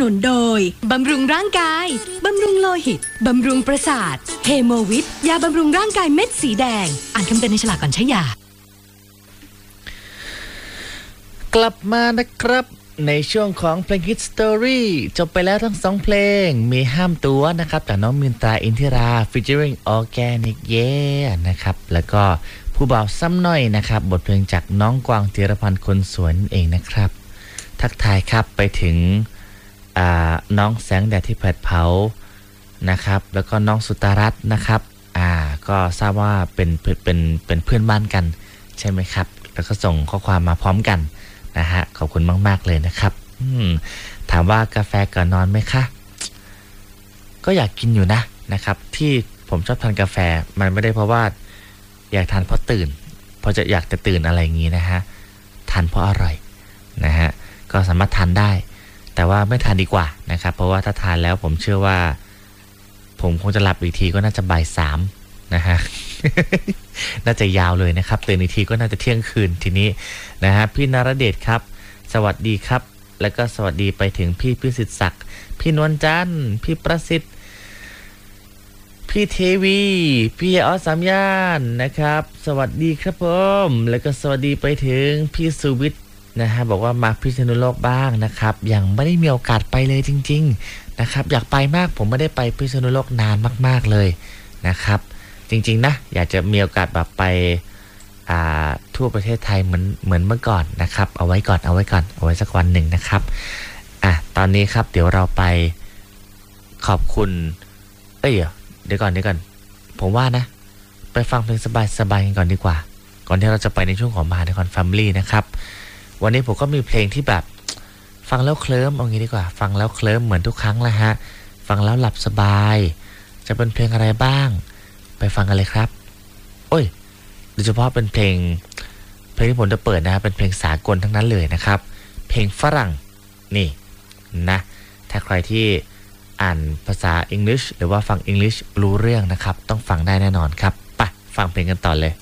นุนโดยบำรุงร่างกายบำรุงโลหิตบำรุงประสาทเฮโมวิทยาบำรุงร่างกายเม็ดสีแดงอ่านคำเตือนในฉลากก่อนใช้ยากลับมานะครับในช่วงของเพลง Hit Story จบไปแล้วทั้ง2เพลงมีห้ามตัวนะครับจากน้องมินตราอินทิรา featuring Organic Yeah นะครับแล้วก็ผู้บ่าวซ้ำหน่อยนะครับบทเพลงจากน้องกวางธีรพันธ์คนสวยเองนะครับทักทายครับไปถึงน้องแสงแดดที่แผดเผานะครับแล้วก็น้องสุตารัตน์นะครับก็ทราบว่าเป็นเพื่อนบ้านกันใช่ไหมครับแล้วก็ส่งข้อความมาพร้อมกันนะฮะขอบคุณมากๆเลยนะครับถามว่ากาแฟก่อนนอนไหมคะก็อยากกินอยู่นะครับที่ผมชอบทานกาแฟมันไม่ได้เพราะว่าอยากทานเพราะตื่นเพราะจะอยากจะตื่นอะไรอย่างนี้นะฮะทานเพราะอร่อยนะฮะก็สามารถทานได้แต่ว่าไม่ทานดีกว่านะครับเพราะว่าถ้าทานแล้วผมเชื่อว่าผมคงจะหลับอีกทีก็น่าจะบ่าย3นะฮะ น่าจะยาวเลยนะครับตื่นอีกทีก็น่าจะเที่ยงคืนทีนี้นะฮะพี่นรเดชครับสวัสดีครับแล้วก็สวัสดีไปถึงพี่พิสิทธิ์ศักดิ์พี่นวลจันทร์พี่ประสิทธิ์พี่เทวีพี่ออสามย่านนะครับสวัสดีครับผมแล้วก็สวัสดีไปถึงพี่สุวิทย์นะฮะบอกว่ามาพิษณุโลกบ้างนะครับยังไม่ได้มีโอกาสไปเลยจริงๆนะครับอยากไปมากผมไม่ได้ไปพิษณุโลกนานมากๆเลยนะครับจริงๆนะอยากจะมีโอกาสแบบไปทั่วประเทศไทยเหมือนเมื่อก่อนนะครับเอาไว้สักวันหนึ่งนะครับตอนนี้ครับเดี๋ยวเราไปขอบคุณเดี๋ยวก่อนผมว่านะไปฟังเพลงสบายๆกันก่อนดีกว่าก่อนที่เราจะไปในช่วงของมหานครแฟมิลี่นะครับวันนี้ผมก็มีเพลงที่แบบฟังแล้วเคลิ้มเอางี้ดีกว่าฟังแล้วเคลิ้มเหมือนทุกครั้งแหละฮะฟังแล้วหลับสบายจะเป็นเพลงอะไรบ้างไปฟังกันเลยครับโดยเฉพาะเป็นเพลงที่ผมจะเปิดนะเป็นเพลงสากลทั้งนั้นเลยนะครับเพลงฝรั่งนี่นะถ้าใครที่อ่านภาษาอังกฤษหรือว่าฟังอังกฤษรู้เรื่องนะครับต้องฟังได้แน่นอนครับไปฟังเพลงกันต่อเลย